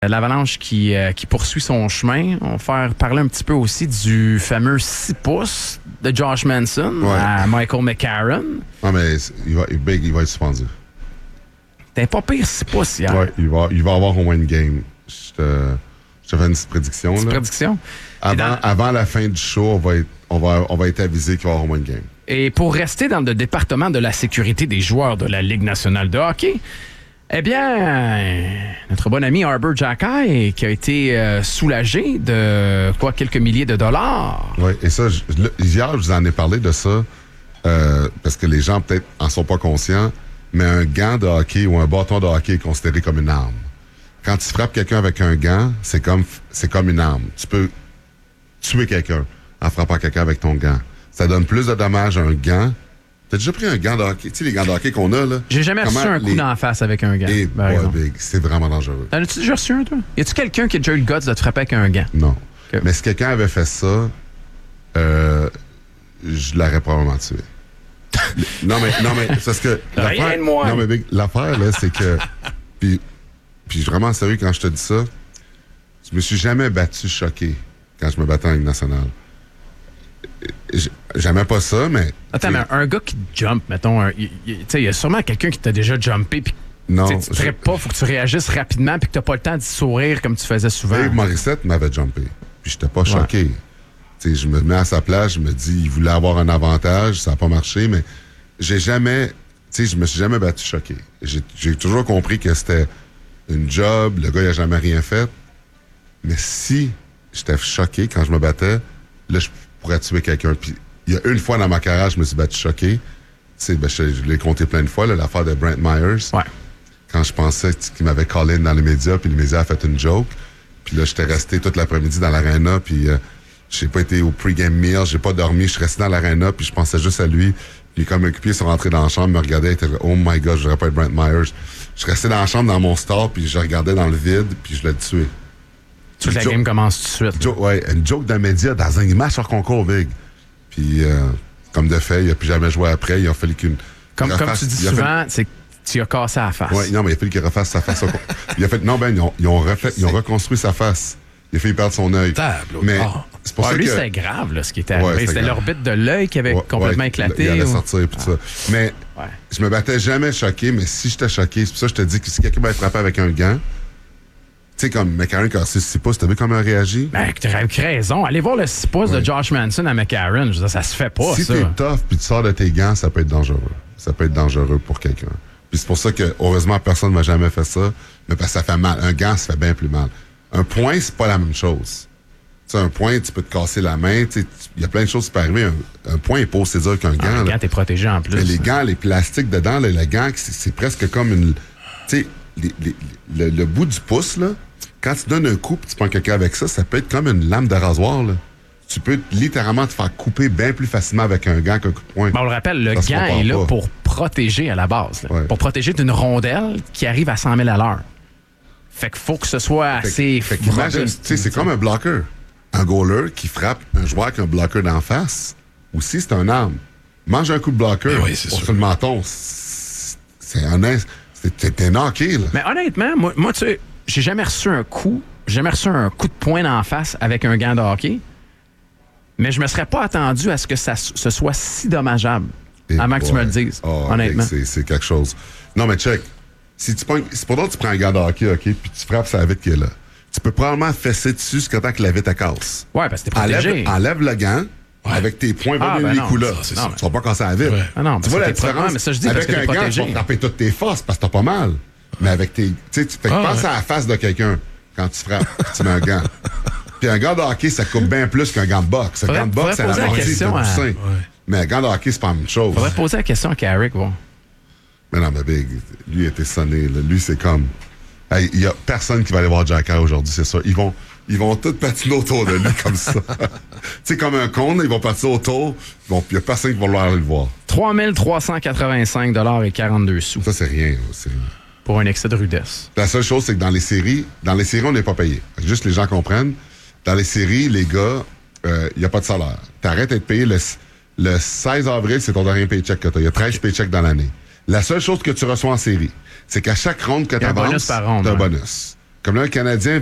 L'Avalanche qui poursuit son chemin. On va faire parler un petit peu aussi du fameux 6 pouces de Josh Manson à Michael McCarron. Non, mais il va être suspendu. T'es pas pire 6 pouces hier. Oui, il va avoir au moins une game. Je te fais une petite prédiction. Petite prédiction. Avant la fin du show, on va être avisé qu'il va y avoir au moins une game. Et pour rester dans le département de la sécurité des joueurs de la Ligue nationale de hockey, eh bien, notre bon ami Arbor Xhekaj, qui a été soulagé de quelques milliers de dollars. Oui, et ça, hier, je vous en ai parlé de ça, parce que les gens peut-être en sont pas conscients, mais un gant de hockey ou un bâton de hockey est considéré comme une arme. Quand tu frappes quelqu'un avec un gant, c'est comme une arme. Tu peux tuer quelqu'un en frappant quelqu'un avec ton gant. Ça donne plus de dommages à un gant. T'as déjà pris un gant de hockey? Tu sais, les gants de hockey qu'on a, là? J'ai jamais reçu un coup d'en face avec un gant. Big, c'est vraiment dangereux. T'en as-tu déjà reçu un, toi? Y a-tu quelqu'un qui a déjà eu le guts de te frapper avec un gant? Non. Okay. Mais si quelqu'un avait fait ça, je l'aurais probablement tué. non, mais, parce que... Rien de moins. Non, mais Big, l'affaire, là, c'est que... Puis vraiment sérieux, quand je te dis ça, je me suis jamais battu choqué quand je me battais en Ligue nationale. J'aimais pas ça, mais... Attends, mais un gars qui jump, mettons, il y a sûrement quelqu'un qui t'a déjà jumpé, puis non, tu ne ferais pas, faut que tu réagisses rapidement, puis que t'as pas le temps d'y sourire comme tu faisais souvent. Dave Morissette m'avait jumpé, puis j'étais pas choqué. T'sais, je me mets à sa place, je me dis, il voulait avoir un avantage, ça n'a pas marché, mais je me suis jamais battu choqué. J'ai toujours compris que c'était une job, le gars, il a jamais rien fait, mais si j'étais choqué quand je me battais, là, je pourrais tuer quelqu'un. Puis il y a une fois dans ma carrière, je me suis battu choqué. Je l'ai compté plein de fois, là, l'affaire de Brent Myers. Ouais. Quand je pensais qu'il m'avait call-in dans les médias, puis les médias a fait une joke. Puis là, j'étais resté toute l'après-midi dans l'aréna, puis j'ai pas été au pre-game meal, j'ai pas dormi, je suis resté dans l'aréna, puis je pensais juste à lui. Puis comme un cupier sont rentrés dans la chambre, me regardaient, était oh my God, je voudrais pas être Brent Myers. Je suis resté dans la chambre, dans mon store, puis je regardais dans le vide, puis je l'ai tué. Toute la game commence tout de suite. Une joke d'un média dans un match hors concours, Big. Puis, comme de fait, il n'a plus jamais joué après. Il a fallu qu'une. Comme tu dis souvent, c'est que tu as cassé la face. Oui, non, mais il a fallu qu'il refasse sa face. Ils ont reconstruit sa face. Il a fallu perdre son œil. Mais c'est pour ça lui, que... c'était grave, là, ce qui était arrivé. C'était l'orbite de l'œil qui avait complètement éclaté. Il allait sortir et tout ça. Mais je me battais jamais choqué, mais si j'étais choqué, c'est pour ça que je te dis que si quelqu'un m'avait frappé avec un gant, tu sais, comme McCarron qui a 6 pouces, t'as vu comment il a réagi? Ben, t'as raison. Allez voir le 6 pouces de Josh Manson à McCarron. Je veux dire, ça se fait pas, si ça. Si t'es tough puis tu sors de tes gants, ça peut être dangereux. Ça peut être dangereux pour quelqu'un. Puis c'est pour ça que, heureusement, personne ne m'a jamais fait ça. Mais parce que ça fait mal. Un gant, ça fait bien plus mal. Un poing, c'est pas la même chose. Tu sais, un poing, tu peux te casser la main. Il y a plein de choses qui peuvent arriver. Un poing est pas aussi dur qu'un gant. Un gant, t'es protégé en plus. Mais les gants, les plastiques dedans, là, le gant, c'est presque comme une... Tu sais, le bout du pouce, là, quand tu donnes un coup et tu prends quelqu'un avec ça, ça peut être comme une lame de rasoir, là. Tu peux littéralement te faire couper bien plus facilement avec un gant qu'un coup de poing. Ben, on le rappelle, le gant est là pour protéger à la base. Pour protéger d'une rondelle qui arrive à 100 000 à l'heure. Fait qu'il faut que ce soit assez... Imagine, tu sais, c'est comme un bloqueur. Un goaler qui frappe un joueur avec un bloqueur d'en face, aussi, c'est un arme. Mange un coup de bloqueur sur le menton. T'es knocké, là. Mais honnêtement, moi tu sais, j'ai jamais reçu un coup de poing d'en face avec un gant de hockey. Mais je me serais pas attendu à ce que ce soit si dommageable avant que tu me le dises, honnêtement. C'est quelque chose. Non, mais check. Si pendant que tu prends un gant de hockey, OK, puis tu frappes sa vitre qui est là, tu peux probablement fesser dessus jusqu'à temps que la vitre casse. Ouais, parce que t'es protégé. Enlève le gant. Ouais. Avec tes poings, les coups là. Tu vas pas casser la vitre. Ah non, tu vois la différence? Mais ça, je dis avec un gant, tu vas frapper toutes tes forces parce que t'as pas mal. Mais avec tes... Tu sais, pense à la face de quelqu'un quand tu frappes, tu mets un gant. Puis un gant de hockey, ça coupe bien plus qu'un gant de boxe. Un gant de boxe, c'est la moitié de poussin. Mais un gant de hockey, c'est pas la même chose. Faudrait poser la question à Carrick, bon. Mais non, mais Big, lui, il était sonné. Là. Lui, c'est comme... Il y a personne qui va aller voir Xhekaj aujourd'hui, c'est ça. Ils vont tous patiner autour de lui comme ça. Tu sais, comme un con, ils vont patiner autour. Il n'y a personne qui va vouloir aller le voir. 3 385 $ et 42 sous. Ça, c'est rien. Pour un excès de rudesse. La seule chose, c'est que dans les séries, on n'est pas payé. Juste les gens comprennent. Dans les séries, les gars, il n'y a pas de salaire. T'arrêtes d'être payé le 16 avril, c'est ton dernier paycheck que tu as. Il y a 13 paychecks dans l'année. La seule chose que tu reçois en série, c'est qu'à chaque ronde que tu avances, tu as un bonus. Comme là, le Canadien